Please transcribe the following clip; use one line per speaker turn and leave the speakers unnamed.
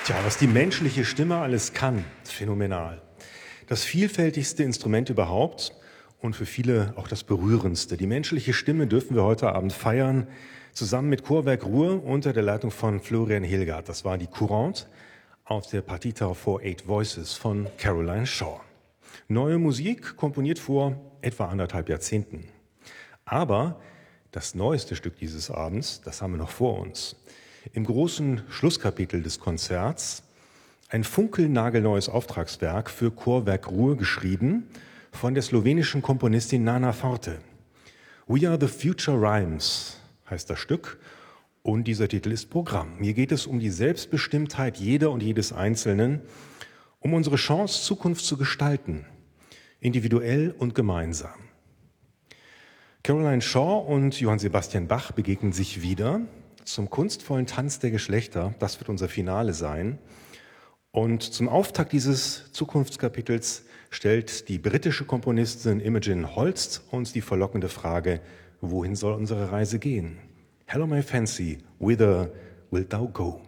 Tja, was die menschliche Stimme alles kann, ist phänomenal. Das vielfältigste Instrument überhaupt und für viele auch das berührendste. Die menschliche Stimme dürfen wir heute Abend feiern, zusammen mit Chorwerk Ruhr unter der Leitung von Florian Hilgard. Das war die Courante aus der Partita for Eight Voices von Caroline Shaw. Neue Musik, komponiert vor etwa 1,5 Jahrzehnten. Aber das neueste Stück dieses Abends, das haben wir noch vor uns. Im großen Schlusskapitel des Konzerts ein funkelnagelneues Auftragswerk für Chorwerk Ruhr geschrieben von der slowenischen Komponistin Nana Forte. We are the future rhymes heißt das Stück und dieser Titel ist Programm. Hier geht es um die Selbstbestimmtheit jeder und jedes Einzelnen, um unsere Chance, Zukunft zu gestalten, individuell und gemeinsam. Caroline Shaw und Johann Sebastian Bach begegnen sich wieder zum kunstvollen Tanz der Geschlechter. Das wird unser Finale sein. Und zum Auftakt dieses Zukunftskapitels stellt die britische Komponistin Imogen Holst uns die verlockende Frage, wohin soll unsere Reise gehen? Hello my fancy, whither wilt thou go?